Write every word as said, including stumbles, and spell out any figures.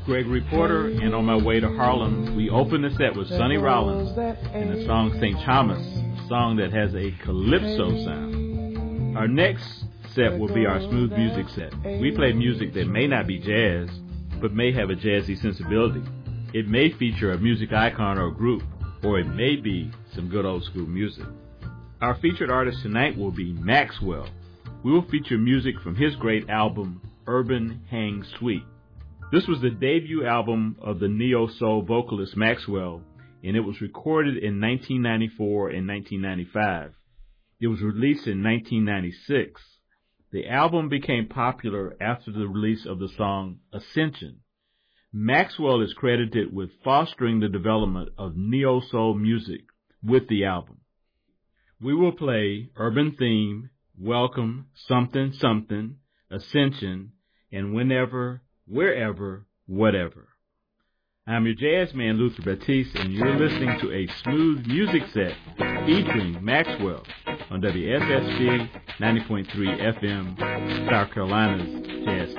Gregory Porter, and on my way to Harlem, we open the set with Sonny Rollins and the song Saint Thomas, a song that has a calypso sound. Our next set will be our smooth music set. We play music that may not be jazz, but may have a jazzy sensibility. It may feature a music icon or group, or it may be some good old school music. Our featured artist tonight will be Maxwell. We will feature music from his great album, Urban Hang Suite. This was the debut album of the neo-soul vocalist Maxwell, and it was recorded in nineteen ninety-four and nineteen ninety-five. It was released in nineteen ninety-six. The album became popular after the release of the song Ascension. Maxwell is credited with fostering the development of neo-soul music with the album. We will play Urban Theme, Welcome, Something Something, Ascension, and Whenever, Wherever, Whatever. I'm your jazz man, Luther Batiste, and you're listening to a smooth music set featuring Maxwell on W S S G ninety point three F M, South Carolina's Jazz